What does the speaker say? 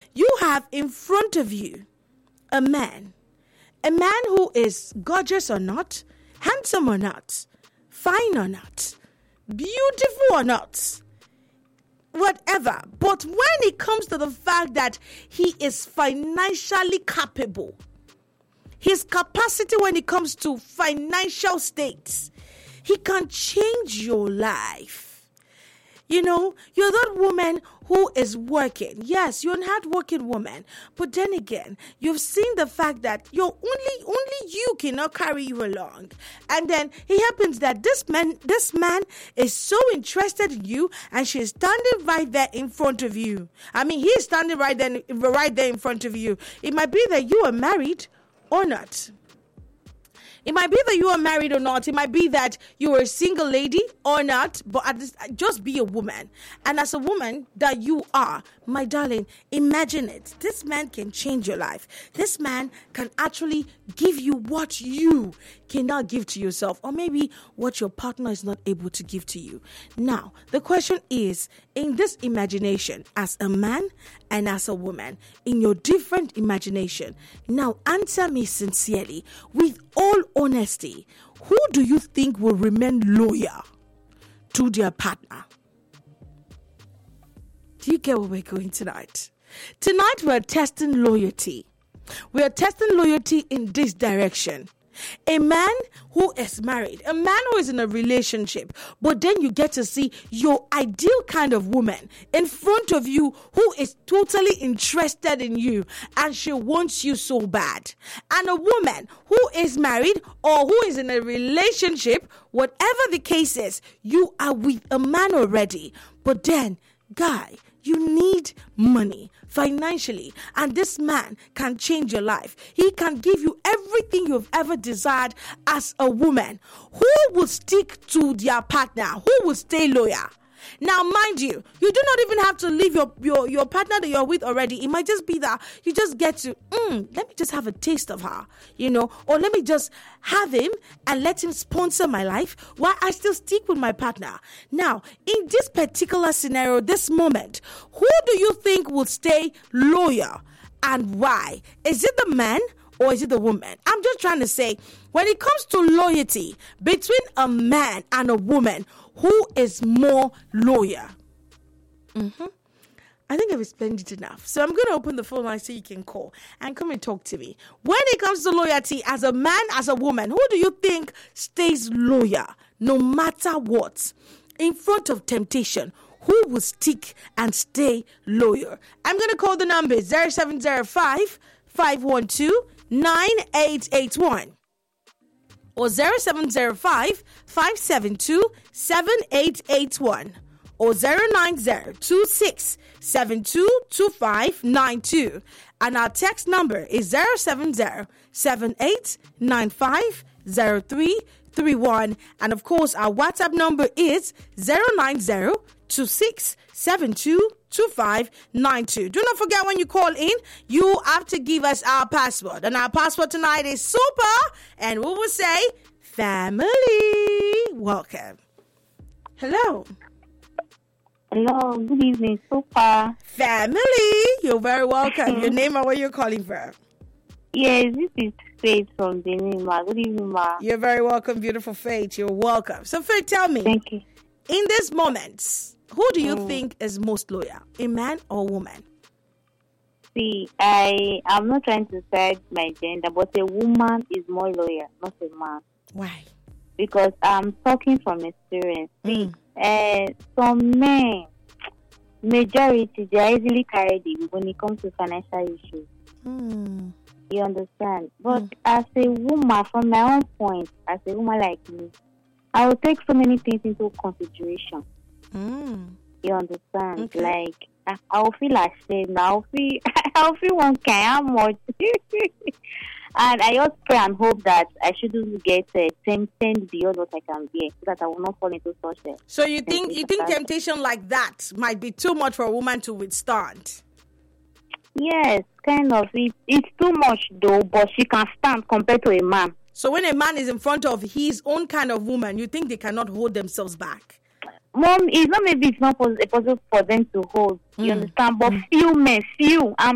you have in front of you a man who is gorgeous or not, handsome or not, fine or not, beautiful or not, whatever. But when it comes to the fact that he is financially capable, his capacity when it comes to financial states, he can change your life. You know, you're that woman who is working. Yes, you're a hard-working woman. But then again, you've seen the fact that you're only you cannot carry you along. And then it happens that this man is so interested in you, and she's standing right there in front of you. I mean, he's standing right there in front of you. It might be that you are married or not. It might be that you are married or not. It might be that you are a single lady or not. But just be a woman. And as a woman that you are, my darling, imagine it. This man can change your life. This man can actually give you what you cannot give to yourself. Or maybe what your partner is not able to give to you. Now, the question is, in this imagination, as a man and as a woman, in your different imagination, now answer me sincerely, with all honesty, who do you think will remain loyal to their partner? Do you get where we're going tonight? Tonight we're testing loyalty. We are testing loyalty in this direction. A man who is married, a man who is in a relationship, but then you get to see your ideal kind of woman in front of you who is totally interested in you and she wants you so bad. And a woman who is married or who is in a relationship, whatever the case is, you are with a man already, but then, guy, you need money financially, and this man can change your life. He can give you everything you've ever desired as a woman. Who will stick to their partner? Who will stay loyal? Now, mind you, you do not even have to leave your partner that you're with already. It might just be that you just get to, let me just have a taste of her, or let me just have him and let him sponsor my life while I still stick with my partner. Now, in this particular scenario, this moment, who do you think will stay loyal and why? Is it the man or is it the woman? I'm just trying to say, when it comes to loyalty between a man and a woman, who is more loyal? I think I've explained it enough. So I'm going to open the phone line so you can call and come and talk to me. When it comes to loyalty, as a man, as a woman, who do you think stays loyal no matter what? In front of temptation, who will stick and stay loyal? I'm going to call the numbers 0705 512 9881 or 0705 572 7881 or 09026722592, and our text number is 07078950331, and of course our WhatsApp number is 09026722592. Do not forget, when you call in, you have to give us our password, and our password tonight is super, and we will say family. Welcome. Hello. Hello, good evening, super. Family, you're very welcome. Your name and where you're calling from? Yes, this is Faith from Benin, ma. Good evening, ma. You're very welcome, beautiful Faith. You're welcome. So, Faith, tell me. Thank you. In this moment, who do you think is most loyal, a man or woman? See, I'm not trying to side my gender, but a woman is more loyal, not a man. Why? Because I'm talking from experience. See, some men, majority, they are easily carried when it comes to financial issues. You understand? But as a woman, from my own point, as a woman like me, I will take so many things into consideration. You understand? Okay. Like, I'll feel ashamed. I'll feel one kind, how much? And I just pray and hope that I shouldn't get tempted beyond what I can bear, so that I will not fall into such a... So you think temptation like that might be too much for a woman to withstand? Yes, kind of. It's too much though, but she can stand compared to a man. So when a man is in front of his own kind of woman, you think they cannot hold themselves back? Mom, it's not possible for them to hold. You understand? But few men, I'm